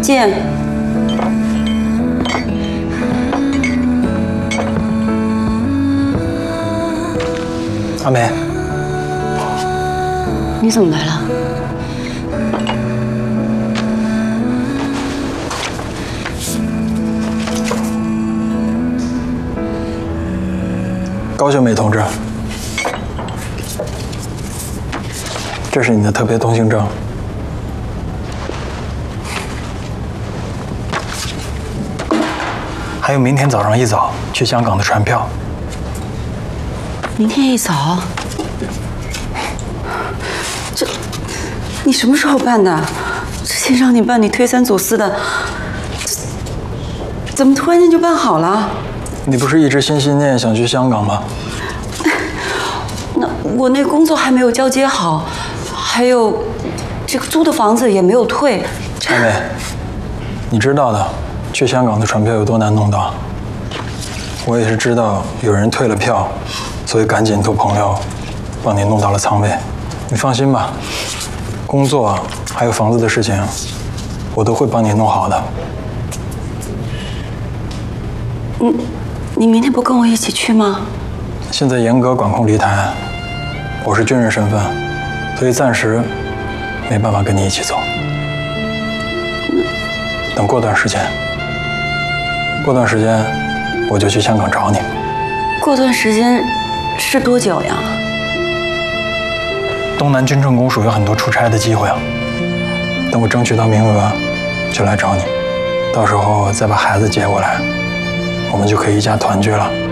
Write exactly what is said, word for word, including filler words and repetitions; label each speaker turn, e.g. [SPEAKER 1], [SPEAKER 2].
[SPEAKER 1] 见。
[SPEAKER 2] 阿梅，
[SPEAKER 1] 你怎么来了？
[SPEAKER 2] 高秀美同志，这是你的特别通行证。还有明天早上一早去香港的船票。
[SPEAKER 1] 明天一早？这，你什么时候办的？之前让你办，你推三阻四的，怎么突然间就办好了？
[SPEAKER 2] 你不是一直心心念想去香港吗？
[SPEAKER 1] 那我那工作还没有交接好，还有这个租的房子也没有退。
[SPEAKER 2] 阿梅，你知道的，去香港的船票有多难弄到。我也是知道有人退了票，所以赶紧托朋友帮你弄到了舱位。你放心吧，工作还有房子的事情，我都会帮你弄好的。
[SPEAKER 1] 你你明天不跟我一起去吗？
[SPEAKER 2] 现在严格管控离台，我是军人身份，所以暂时没办法跟你一起走。等过段时间，过段时间我就去香港找你。
[SPEAKER 1] 过段时间是多久呀？
[SPEAKER 2] 东南军政公署有很多出差的机会啊，等我争取到名额，就来找你。到时候再把孩子接过来，我们就可以一家团聚了。